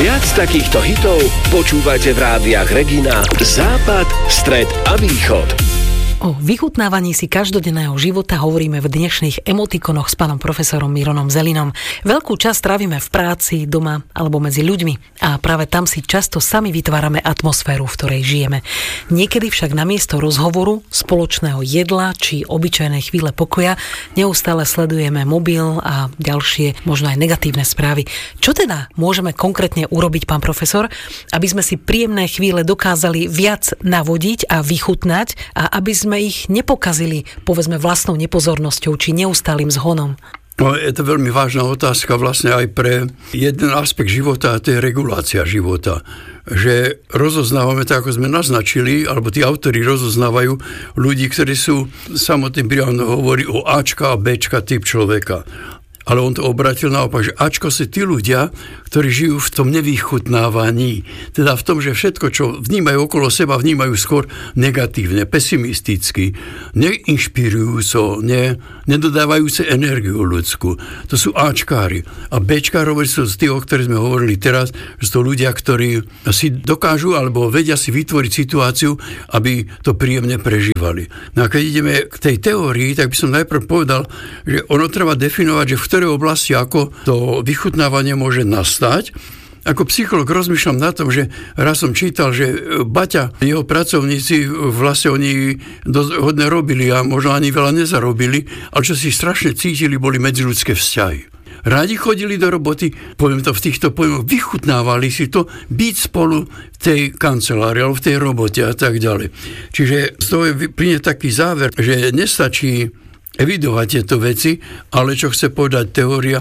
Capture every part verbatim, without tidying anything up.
Viac takýchto hitov počúvajte v rádiách Regina, Západ, Stred a Východ. O vychutnávaní si každodenného života hovoríme v dnešných emotikonoch s pánom profesorom Mironom Zelinom. Veľkú časť trávime v práci, doma alebo medzi ľuďmi a práve tam si často sami vytvárame atmosféru, v ktorej žijeme. Niekedy však namiesto rozhovoru, spoločného jedla či obyčajnej chvíle pokoja neustále sledujeme mobil a ďalšie, možno aj negatívne správy. Čo teda môžeme konkrétne urobiť, pán profesor, aby sme si príjemné chvíle dokázali viac navodiť a vychutnať a aby sme ich nepokazili, povedzme, vlastnou nepozornosťou či neustálým zhonom? No, je to veľmi vážna otázka vlastne aj pre jeden aspekt života, a to je regulácia života. Že rozoznávame, tak ako sme naznačili, alebo tí autori rozoznávajú ľudí, ktorí sú, samotný príjemno hovorí o Ačka a Bčka typ človeka. Ale on to obratil naopak, že Ačko sú tí ľudia, ktorí žijú v tom nevychutnávaní. Teda v tom, že všetko, čo vnímajú okolo seba, vnímajú skôr negatívne, pesimisticky, neinšpirujúco, ne, nedodávajúce energiu ľudskú. To sú Ačkári. A Bčkári sú z tých, o ktorých sme hovorili teraz, že sú ľudia, ktorí si dokážu alebo vedia si vytvoriť situáciu, aby to príjemne prežívali. No a keď ideme k tej teórii, tak by som najprv povedal, že ono treba definovať, že v ktorej oblasti ako to vychutnávanie môže nastať. Ako psycholog rozmýšľam na tom, že raz som čítal, že Baťa, jeho pracovníci vlastne oni dosť hodne robili a možno ani veľa nezarobili, ale čo si strašne cítili, boli medziľudské vzťahy. Rádi chodili do roboty, poviem to v týchto pojmoch, vychutnávali si to, byť spolu v tej kancelárii alebo v tej robote a tak ďalej. Čiže z toho plynie taký záver, že nestačí evidovať tieto veci, ale čo chce povedať teória,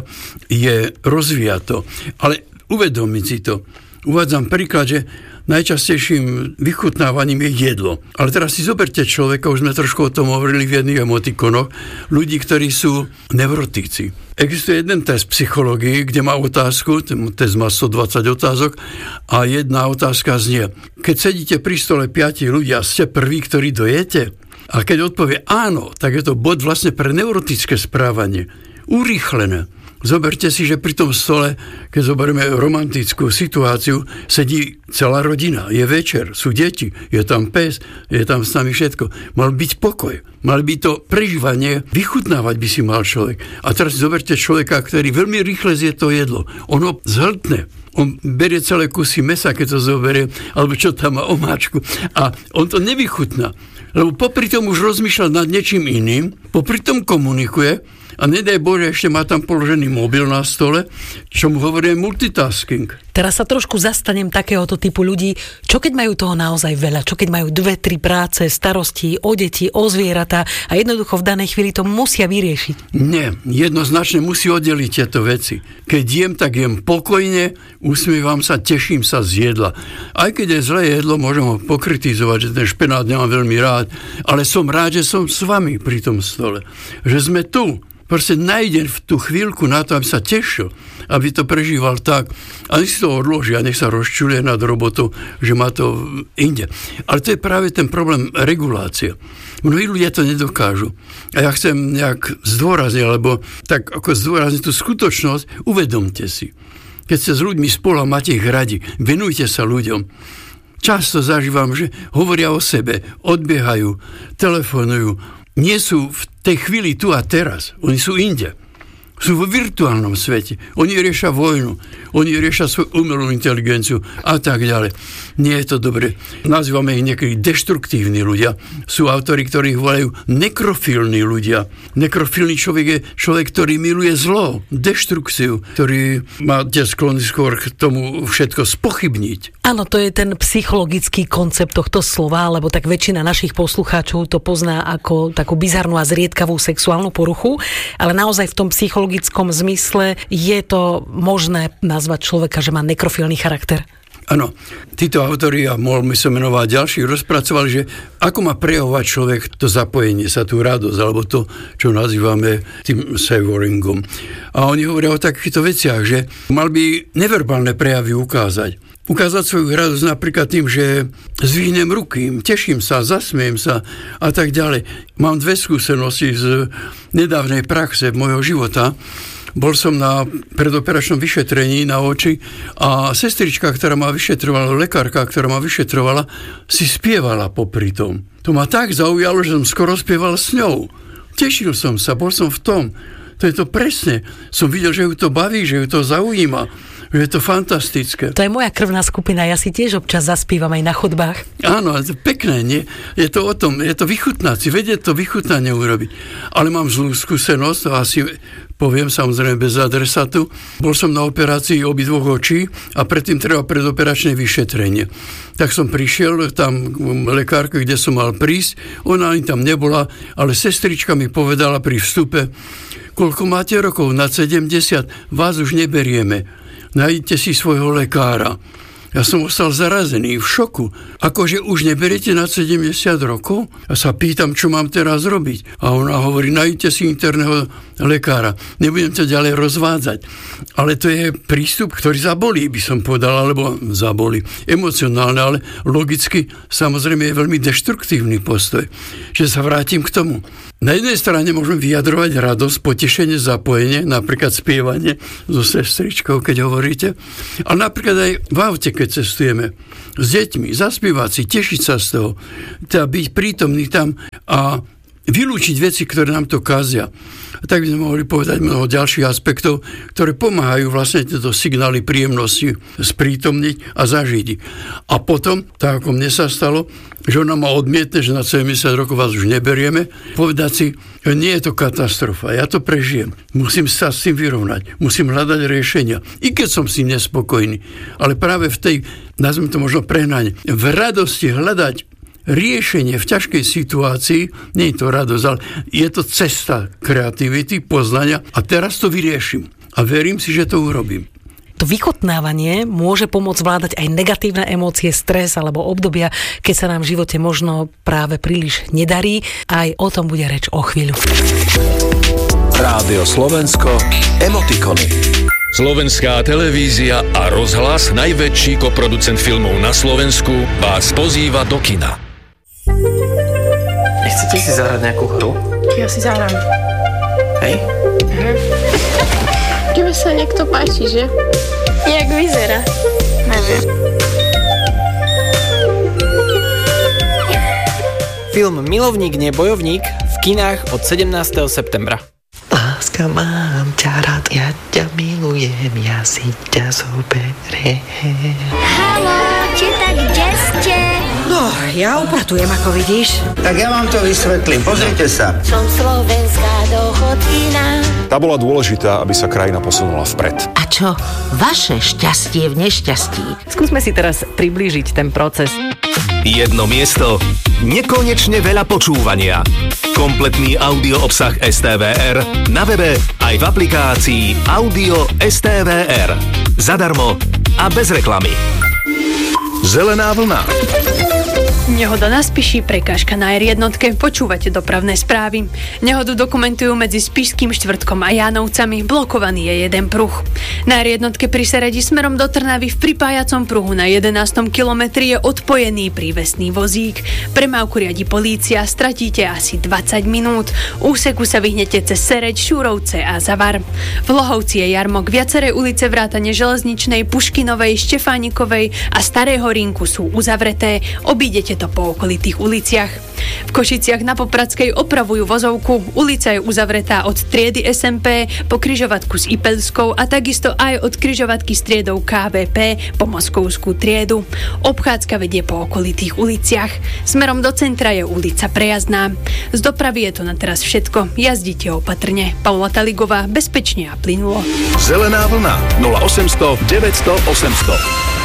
je rozvíjať to. Ale uvedomiť si to. Uvádzam príklad, že najčastejším vychutnávaním je jedlo. Ale teraz si zoberte človeka, už sme trošku o tom hovorili v jedných emotikonoch, ľudí, ktorí sú neurotíci. Existuje jeden test psychológii, kde má otázku, ten test má stodvadsať otázok a jedna otázka znie, keď sedíte pri stole piati ľudia, ste prví, ktorí dojete? A keď odpovie áno, tak je to bod vlastne pre neurotické správanie. Urýchlené. Zoberte si, že pri tom stole, keď zoberieme romantickú situáciu, sedí celá rodina, je večer, sú deti, je tam pes, je tam s nami všetko. Mal byť pokoj, mal byť to prežívanie, vychutnávať by si mal človek. A teraz zoberte človeka, ktorý veľmi rýchle zje to jedlo. Ono zhltne. On berie celé kusy mesa, keď to zoberie, alebo čo tam má, omáčku. A on to nevychutná. Lebo popri tom už rozmýšľa nad niečím iným, popri tom komunikuje a nedaj Bože, ešte má tam položený mobil na stole, čo mu hovorí multitasking. Teraz sa trošku zastanem takéhoto typu ľudí. Čo keď majú toho naozaj veľa? Čo keď majú dve, tri práce, starosti o deti, o zvieratá a jednoducho v danej chvíli to musia vyriešiť? Nie, jednoznačne musí oddeliť tieto veci. Keď jem, tak jem pokojne, usmievam sa, teším sa z jedla. Aj keď je zlé jedlo, môžem ho pokritizovať, že ten špenát nemám veľmi rád, ale som rád, že som s vami pri tom stole. Že sme tu. Proste nájdem v tú chvíľku na to, aby sa tešil, aby to prežíval tak. A nech si to odloží a nech sa rozčulie nad robotou, že má to inde. Ale to je práve ten problém regulácie. Mnohí ľudia to nedokážu. A ja chcem nejak zdôrazniť, alebo tak ako zdôrazniť tú skutočnosť, uvedomte si. Keď ste s ľuďmi spolu a máte ich radi, venujte sa ľuďom. Často zažívam, že hovoria o sebe, odbiehajú, telefonujú, nie sú v tej chvíli tu a teraz. Oni sú inde. Sú vo virtuálnom svete. Oni riešia vojnu. Oni riešia svoju umelú inteligenciu a tak ďalej. Nie je to dobre. Nazývame ich niekedy deštruktívni ľudia. Sú autori, ktorých volajú nekrofilní ľudia. Nekrofilný človek je človek, ktorý miluje zlo, deštrukciu, ktorý má tie sklony skôr k tomu všetko spochybniť. Áno, to je ten psychologický koncept tohto slova, lebo tak väčšina našich poslucháčov to pozná ako takú bizarnú a zriedkavú sexuálnu poruchu, ale naozaj v tom psychologickom zmysle je to možné nazvať človeka, že má nekrofilný charakter. Áno, títo autori, a mohol by som menovať ďalší, rozpracovali, že ako má prejavovať človek to zapojenie sa, tú radosť, alebo to, čo nazývame tým savoringom. A oni hovoria o takýchto veciach, že mal by neverbálne prejavy ukázať. Ukázať svoju radosť napríklad tým, že zvihnem ruky, teším sa, zasmiem sa a tak ďalej. Mám dve skúsenosti z nedávnej praxe môjho života. bol som na predoperačnom vyšetrení na oči a sestrička, ktorá ma vyšetrovala, lekárka, ktorá ma vyšetrovala, si spievala popri tom. To ma tak zaujalo, že som skoro spieval s ňou. Tešil som sa, bol som v tom. To je to presne. Som videl, že ju to baví, že ju to zaujíma. Je to fantastické. To je moja krvná skupina, ja si tiež občas zaspívam aj na chodbách. Áno, je to pekné, nie? Je to o tom, je to vychutnať si, vedieť to vychutnanie urobiť. Ale mám zlú skúsenosť, to asi poviem samozrejme bez adresatu. Bol som na operácii obidvoch očí a predtým treba predoperačné vyšetrenie. Tak som prišiel tam k lekárke, kde som mal prísť, ona ani tam nebola, ale sestrička mi povedala pri vstupe, koľko máte rokov, nad sedemdesiat, vás už neberieme. Nájdete si svojho lekára. Ja som ostal zarazený, v šoku. Akože už neberiete na sedemdesiat rokov? Ja sa pýtam, čo mám teraz robiť. A ona hovorí, nájdete si interného lekára. Nebudem to ďalej rozvádzať. Ale to je prístup, ktorý zabolí, by som povedal, alebo zabolí. Emocionálne, ale logicky samozrejme je veľmi deštruktívny postoj. Že sa vrátim k tomu. Na jednej strane môžem vyjadrovať radosť, potešenie, zapojenie, napríklad spievanie so sestričkou, keď hovoríte. A napríklad aj v aute, keď cestujeme s deťmi, zaspievať si, tešiť sa z toho, teda byť prítomný tam a vylúčiť veci, ktoré nám to kazia. A tak by sme mohli povedať mnoho ďalších aspektov, ktoré pomáhajú vlastne tieto signály príjemnosti sprítomniť a zažiť. A potom, tak ako mne sa stalo, že ona ma odmietne, že na sedemdesiat rokov vás už neberieme, povedať si, že nie je to katastrofa, ja to prežijem. Musím sa s tým vyrovnať, musím hľadať riešenia. I keď som si nespokojný. Ale práve v tej, nazvem to možno prehnanie, v radosti hľadať riešenie v ťažkej situácii, nie je to radosť, ale je to cesta kreativity, poznania a teraz to vyriešim. A verím si, že to urobím. To vychutnávanie môže pomôcť vládať aj negatívne emócie, stres alebo obdobia, keď sa nám v živote možno práve príliš nedarí. Aj o tom bude reč o chvíľu. Rádio Slovensko, emotikony. Slovenská televízia a rozhlas, najväčší koproducent filmov na Slovensku, vás pozýva do kina. Nechcete si zahrať nejakú hru? Ja si zahrám. Hej? Mhm. Tebe sa niekto páči, že? Jak vyzerá? Neviem. Film Milovník, nie bojovník v kinách od sedemnásteho septembra. Láska, mám ťa rád, ja ťa milujem, ja si ťa zoberiem. Haló, či tak kde ste? No, ja upratujem, ako vidíš. Tak ja vám to vysvetlím, pozrite sa. Som slovenská dochodkyna. Tá bola dôležitá, aby sa krajina posunula vpred. A čo? Vaše šťastie v nešťastí. Skúsme si teraz priblížiť ten proces. Jedno miesto, nekonečne veľa počúvania. Kompletný audio obsah es té vé er na webe aj v aplikácii Audio es té vé er. Zadarmo a bez reklamy. Zelená vlna. Nehoda na Spiši, prekážka na er jednotke, počúvate dopravné správy. Nehodu dokumentujú medzi Spišským štvrtkom a Jánovcami, blokovaný je jeden pruh. Na er jednotke pri Seredi smerom do Trnavy v pripájacom pruhu na jedenástom kilometri je odpojený prívesný vozík. Premávku riadi polícia, stratíte asi dvadsať minút. Úseku sa vyhnete cez Sereď, Šúrovce a Zavar. V Lohovci je jarmok, viaceré ulice vrátane Železničnej, Puškinovej, Štefánikovej a Starého Rinku sú uzavreté. Obídete to po okolitých uliciach. V Košiciach na Popradskej opravujú vozovku. Ulica je uzavretá od triedy es em pé po križovatku s Ipelskou a takisto aj od križovatky s triedou ká vé pé po Moskovskú triedu. Obchádzka vedie po okolitých uliciach. Smerom do centra je ulica prejazdná. Z dopravy je to na teraz všetko. Jazdite opatrne. Paula Taligová, bezpečne a plynulo. Zelená vlna nula osemsto deväťsto osemsto.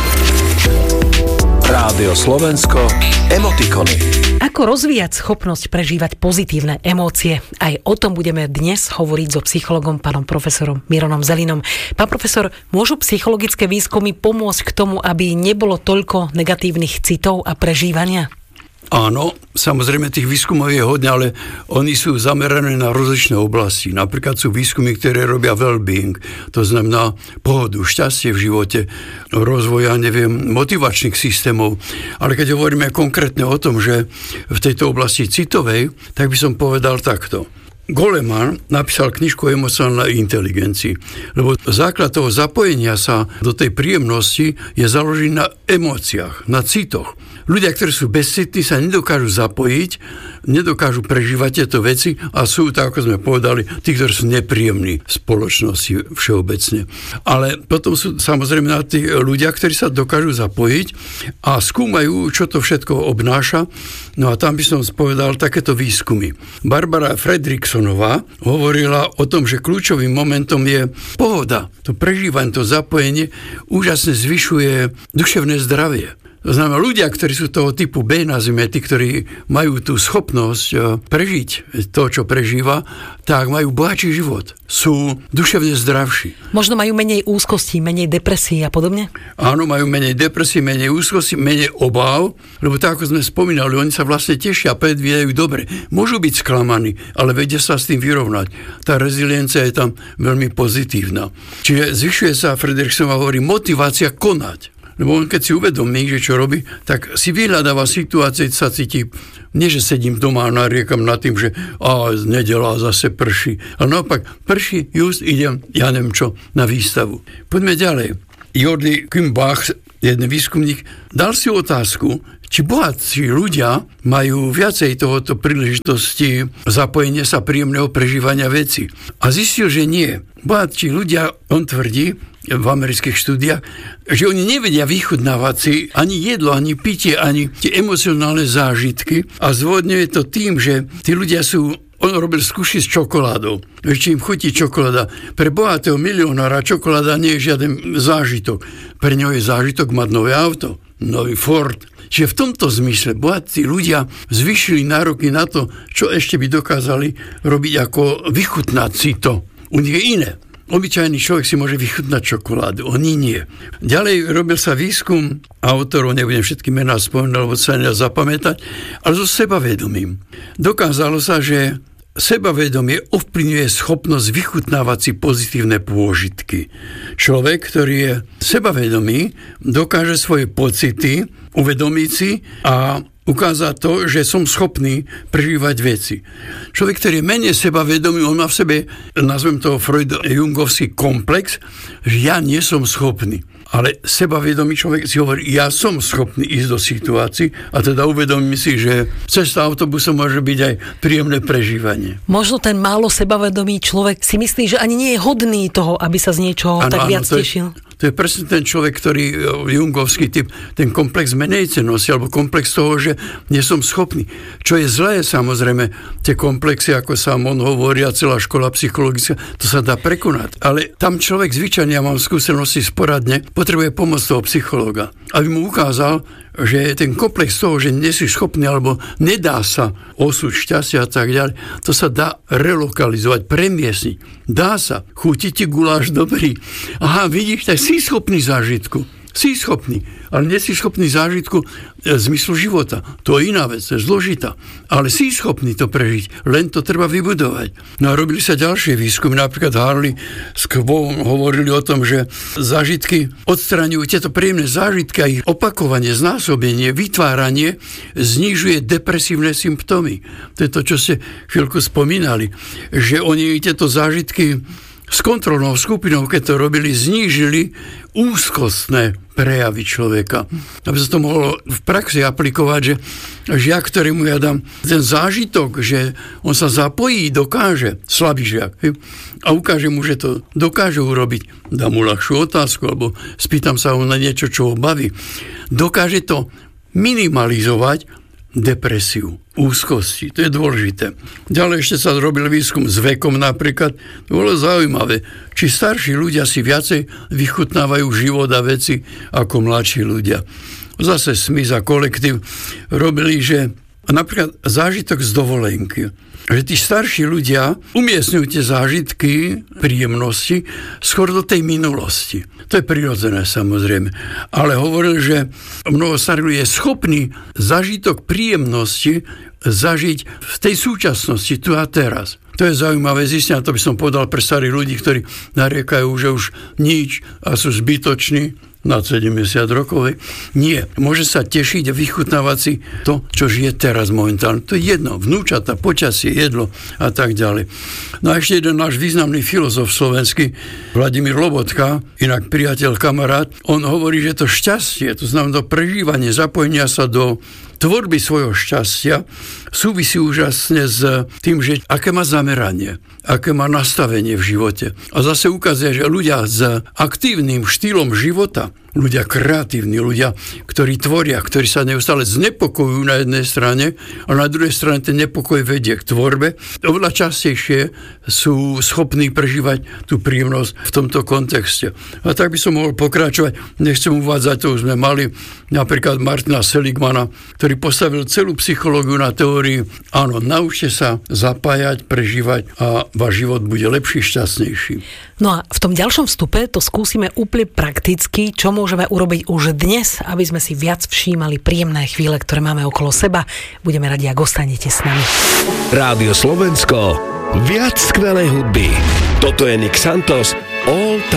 Rádio Slovensko, emotikony. Ako rozvíjať schopnosť prežívať pozitívne emócie? Aj o tom budeme dnes hovoriť so psychologom, pánom profesorom Mironom Zelinom. Pán profesor, môžu psychologické výskumy pomôcť k tomu, aby nebolo toľko negatívnych citov a prežívania? Áno, samozrejme tých výskumov je hodne, ale oni sú zamerané na rozličné oblasti. Napríklad sú výskumy, ktoré robia well-being, to znamená pohodu, šťastie v živote, rozvoja, neviem, motivačných systémov. Ale keď hovoríme konkrétne o tom, že v tejto oblasti citovej, tak by som povedal takto. Goleman napísal knižku o emocionálnej inteligencii, lebo základ toho zapojenia sa do tej príjemnosti je založený na emóciách, na citoch. Ľudia, ktorí sú bezcitní, sa nedokážu zapojiť, nedokážu prežívať tieto veci a sú, tak ako sme povedali, tí, ktorí sú nepríjemní v spoločnosti všeobecne. Ale potom sú samozrejme na tí ľudia, ktorí sa dokážu zapojiť a skúmajú, čo to všetko obnáša. No a tam by som povedal takéto výskumy. Barbara Fredricksonová hovorila o tom, že kľúčovým momentom je pohoda. To prežívanie, to zapojenie úžasne zvyšuje duševné zdravie. To znamená, ľudia, ktorí sú toho typu B, nazvime, tí, ktorí majú tú schopnosť prežiť to, čo prežíva, tak majú bohatší život. Sú duševne zdravší. Možno majú menej úzkostí, menej depresí a podobne? Áno, majú menej depresí, menej úzkosti, menej obáv, lebo tak, ako sme spomínali, oni sa vlastne tešia, predvídajú dobre. Môžu byť sklamaní, ale vedia sa s tým vyrovnať. Tá reziliencia je tam veľmi pozitívna. Čiže zvyšuje sa, Fredricksonová hovorí, motivácia konať. Lebo on keď si uvedomí, že čo robí, tak si vyhľadáva situácie, sa cíti, nie že sedím doma a nariekam nad tým, že a nedelá zase prší. Ale naopak, prší, just idem, ja neviem čo, na výstavu. Poďme ďalej. Jordi Kümbach, jeden výskumník, dal si otázku, či bohatší ľudia majú viacej tohoto príležitosti zapojenia sa príjemného prežívania veci. A zistil, že nie. Bohatší ľudia, on tvrdí, v amerických štúdiách, že oni nevedia vychutnávať si ani jedlo, ani pitie, ani tie emocionálne zážitky a zdôvodňuje to tým, že tí ľudia sú, on robil skúšky s čokoládou, či im chutí čokoláda. Pre bohatého milionára čokoláda nie je žiaden zážitok. Pre ňo je zážitok mať nové auto, nový Ford. Čiže v tomto zmysle bohatí ľudia zvyšili nároky na to, čo ešte by dokázali robiť ako vychutnať si to. U nich je iné. Obyčajný človek si môže vychutnať čokoládu, oni nie. Ďalej robil sa výskum autorov, nebudem všetky mená spomenúť, lebo sa nedá zapamätať, ale so sebavedomím. Dokázalo sa, že sebavedomie ovplyvňuje schopnosť vychutnávať si pozitívne pôžitky. Človek, ktorý je sebavedomý, dokáže svoje pocity uvedomiť si a ukázať to, že som schopný prežívať veci. Človek, ktorý je menej sebavedomý, on má v sebe, nazvem to Freud-Jungovský komplex, že ja nie som schopný. Ale sebavedomý človek si hovorí, ja som schopný ísť do situácií a teda uvedomím si, že cesta autobusom môže byť aj príjemné prežívanie. Možno ten málo sebavedomý človek si myslí, že ani nie je hodný toho, aby sa z niečoho ano, tak ano, viac tešil. Je... To je presne ten človek, ktorý, jungovský typ, ten komplex menejcenosti, alebo komplex toho, že nie som schopný. Čo je zlé, samozrejme, tie komplexy, ako sa on hovorí, a celá škola psychologická, to sa dá prekonať. Ale tam človek zvyčajne, ja mám skúsenosti sporadne, potrebuje pomoc toho psychológa, aby mu ukázal, že ten komplex toho, že nie si schopný, alebo nedá sa osud šťastia a tak ďalej, to sa dá relokalizovať, premiesniť. Dá sa. Chutí ti guláš dobrý. Aha, vidíš, tak si schopný zážitku. Si schopný, ale nie si schopný zážitku zmyslu života. To je iná vec, je zložitá. Ale si schopný to prežiť, len to treba vybudovať. No a robili sa ďalšie výskumy, napríklad Harley s Kvom hovorili o tom, že zážitky odstraňujú tieto príjemné zážitky a ich opakovanie, znásobenie, vytváranie znižuje depresívne symptómy. To je to, čo ste chvíľku spomínali, že oni tieto zážitky s kontrolnou skupinou, keď to robili, znížili úzkostné prejavy človeka. Aby sa to mohlo v praxi aplikovať, že žiak, ktorému ja dám ten zážitok, že on sa zapojí, dokáže, slabý žiak, a ukáže mu, že to dokáže urobiť, dám mu ľahšiu otázku, alebo spýtam sa ho na niečo, čo ho baví. Dokáže to minimalizovať depresiu, úzkosti. To je dôležité. Ďalej ešte sa robil výskum s vekom napríklad. To bolo zaujímavé. Či starší ľudia si viacej vychutnávajú život a veci ako mladší ľudia. Zase Smith a kolektív robili, že napríklad zážitok z dovolenky. Že tí starší ľudia umiestňujú tie zážitky, príjemnosti skôr do tej minulosti. To je prirodzené, samozrejme. Ale hovoril, že mnoho starých ľudí je schopný zážitok príjemnosti zažiť v tej súčasnosti, tu a teraz. To je zaujímavé zistenie, to by som povedal pre starých ľudí, ktorí nariekajú, že už nič a sú zbytoční. nad sedemdesiat rokov. Nie. Môže sa tešiť a vychutnávať si to, čo žije teraz momentálne. To je jedno. Vnúčata, počasie, jedlo a tak ďalej. No a ešte jeden náš významný filozof slovenský, Vladimír Lobotka, inak priateľ, kamarát, on hovorí, že to šťastie, to znamená to prežívanie, zapojenia sa do tvorby svojho šťastia súvisí úžasne s tým, že aké má zameranie, aké má nastavenie v živote. A zase ukazuje, že ľudia s aktívnym štýlom života, ľudia kreatívni, ľudia, ktorí tvoria, ktorí sa neustále znepokojujú na jednej strane, a na druhej strane ten nepokoj vedie k tvorbe, oveľa častejšie sú schopní prežívať tú príjemnosť v tomto kontexte. A tak by som mohol pokračovať, nechcem uvádzať, to už sme mali napríklad Martina Seligmana, ktorý postavil celú psychológiu na teórii, áno, naučte sa zapájať, prežívať a váš život bude lepší, šťastnejší. No a v tom ďalšom vstupe to skúsime úplne prakticky, čo môžeme urobiť už dnes, aby sme si viac všímali príjemné chvíle, ktoré máme okolo seba. Budeme radi, ak ostanete s nami. Rádio Slovensko, viac skvelej hudby. Toto je Nick Santos, All Time.